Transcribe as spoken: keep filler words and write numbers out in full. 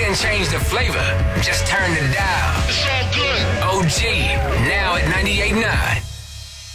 can't change the flavor. Just turn the dial. It's all good. O G.